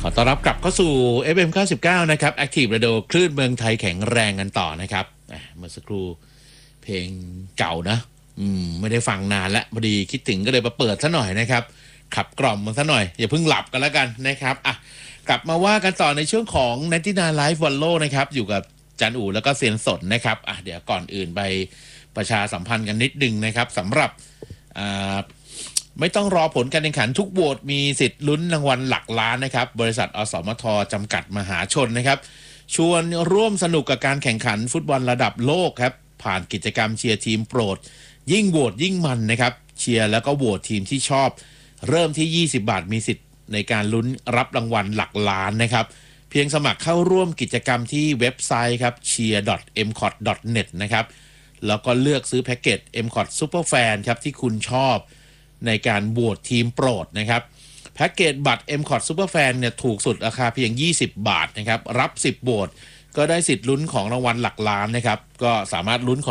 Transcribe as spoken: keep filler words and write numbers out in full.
ขอต้อนรับกลับเข้าสู่ เอฟ เอ็ม เก้าสิบเก้า นะครับ Active Radio คลื่นเมืองไทยแข็งแรงกันต่อนะครับเมื่อสักครู่เพลงเก่านะอืมไม่ได้ฟังนานแล้วพอดีคิดถึงก็เลยมาเปิดซะหน่อยนะครับขับกล่อมมันซะหน่อยอย่าเพิ่งหลับกันแล้วกันนะครับอ่ะกลับมาว่ากันต่อในช่วงของ ไนน์ตี้ไนน์ Live Follow นะครับอยู่กับจันอู๋แล้วก็เซียนสดนะครับอ่ะเดี๋ยวก่อนอื่นไปประชาสัมพันธ์กันนิดนึงนะครับสำหรับอ่าไม่ต้องรอผลการแข่งขันทุกโหวตมีสิทธิ์ลุ้นรางวัลหลักล้านนะครับบริษัทอสมทจำกัดมหาชนนะครับชวนร่วมสนุกกับการแข่งขันฟุตบอลระดับโลกครับผ่านกิจกรรมเชียร์ทีมโปรดยิ่งโหวตยิ่งมันนะครับเชียร์แล้วก็โหวตทีมที่ชอบเริ่มที่ยี่สิบบาทมีสิทธิ์ในการลุ้นรับรางวัลหลักล้านนะครับเพียงสมัครเข้าร่วมกิจกรรมที่เว็บไซต์ครับ เชียร์ ดอท เอ็ม คอท ดอท เน็ต นะครับแล้วก็เลือกซื้อแพ็กเกจ เอ็ม คอท Superfan ครับที่คุณชอบในการโหวตทีมโปรดนะครับแพ็กเกจบัตร เอ็ม คอท Superfan เนี่ยถูกสุดราคาเพียงยี่สิบบาทนะครับรับสิบโหวตก็ได้สิทธิ์ลุ้นของรางวัลหลักล้านนะครับก็สามารถลุ้นของ